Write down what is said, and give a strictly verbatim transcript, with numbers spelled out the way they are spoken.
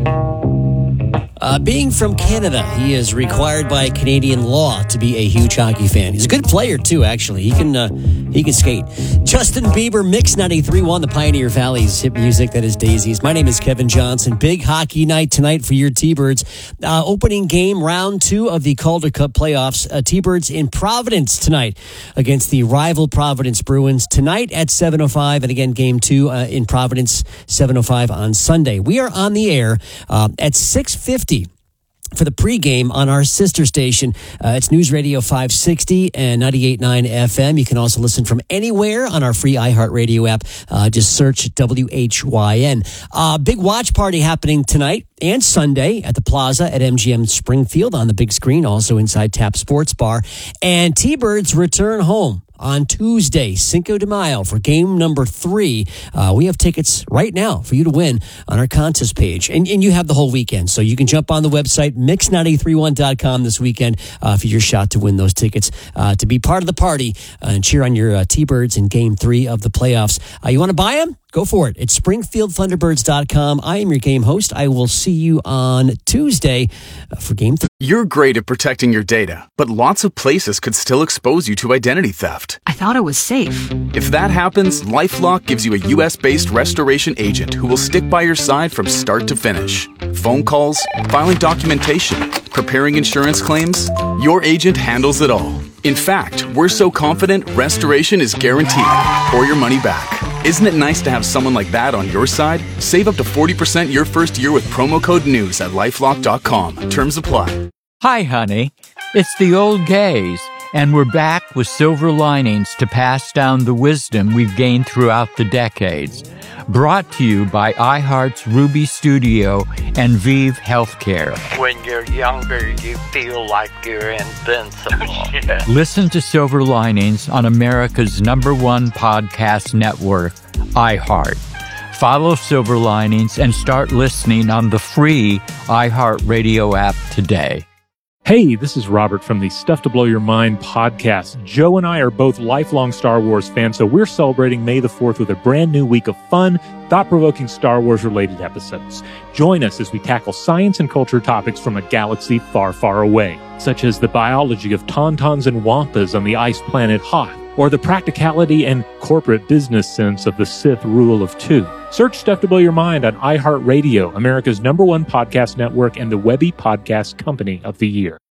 Uh, being from Canada, he is required by Canadian law to be a huge hockey fan. He's a good player, too, actually. He can uh, he can skate. Justin Bieber, Mix ninety-three point one, the Pioneer Valley's hit music. That is Daisies. My name is Kevin Johnson. Big hockey night tonight for your T-Birds. Uh, opening game, round two of the Calder Cup playoffs. Uh, T-Birds in Providence tonight against the rival Providence Bruins. Tonight at seven oh five, and again, game two uh, in Providence, seven oh five on Sunday. We are on the air uh, at six fifty. For the pregame on our sister station. Uh, it's News Radio five sixty and ninety-eight point nine F M. You can also listen from anywhere on our free iHeartRadio app. Uh, just search W H Y N. Uh, big watch party happening tonight and Sunday at the Plaza at M G M Springfield on the big screen, also inside Tap Sports Bar. And T-Birds return home on Tuesday, Cinco de Mayo, for game number three. Uh, we have tickets right now for you to win on our contest page. And, and you have the whole weekend. So you can jump on the website, mix nine three one dot com this weekend uh, for your shot to win those tickets uh, to be part of the party uh, and cheer on your uh, T-Birds in game three of the playoffs. Uh, you want to buy them? Go for it. It's springfield thunderbirds dot com. I am your game host. I will see you on Tuesday uh, for game three. You're great at protecting your data, but lots of places could still expose you to identity theft. I thought it was safe. If that happens, LifeLock gives you a U S-based restoration agent who will stick by your side from start to finish. Phone calls, filing documentation, preparing insurance claims, your agent handles it all. In fact, we're so confident restoration is guaranteed or your money back. Isn't it nice to have someone like that on your side? Save up to forty percent your first year with promo code NEWS at lifelock dot com. Terms apply. Hi, honey. It's the old gays, and we're back with silver linings to pass down the wisdom we've gained throughout the decades. Brought to you by iHeart's Ruby Studio and Vive Healthcare. When you're younger, you feel like you're invincible. Yeah. Listen to Silver Linings on America's number one podcast network, iHeart. Follow Silver Linings and start listening on the free iHeartRadio app today. Hey, this is Robert from the Stuff to Blow Your Mind podcast. Joe and I are both lifelong Star Wars fans, so we're celebrating May the fourth with a brand new week of fun, thought-provoking Star Wars-related episodes. Join us as we tackle science and culture topics from a galaxy far, far away, such as the biology of tauntauns and wampas on the ice planet Hoth, or the practicality and corporate business sense of the Sith rule of two. Search Stuff to Blow Your Mind on iHeartRadio, America's number one podcast network and the Webby Podcast Company of the Year.